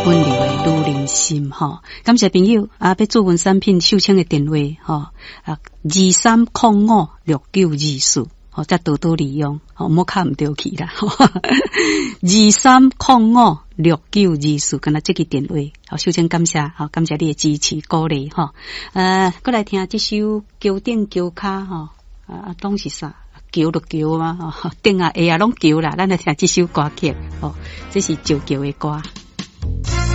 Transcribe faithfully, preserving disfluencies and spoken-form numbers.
温柔的女人心哈，感谢朋友啊！要做阮产品秀清的电话哈啊，二三零五六九二四，好再多多利用，好莫卡唔丢去啦，二三零五六九二四，跟他这个电话，好秀清感谢，好感谢你的支持鼓励哈。呃，过来听这首桥顶桥卡哈啊，拢是啥？桥就桥嘛，顶啊下啊拢桥啦，咱来听这首歌曲哦，这是石桥的歌。